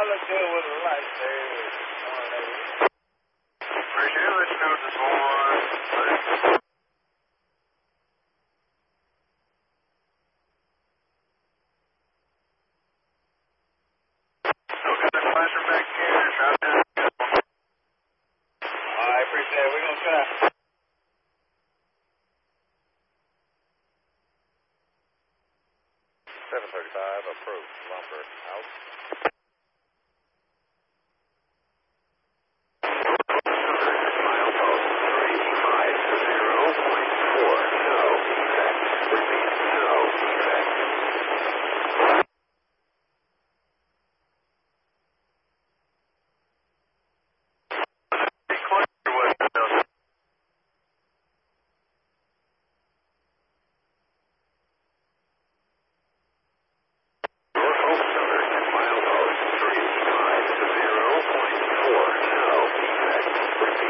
look good with the lights there. Appreciate it. Let you know this one. Okay, the flashing back here. Drop down. I appreciate it. We're going to try. 735, approach, lumber, out.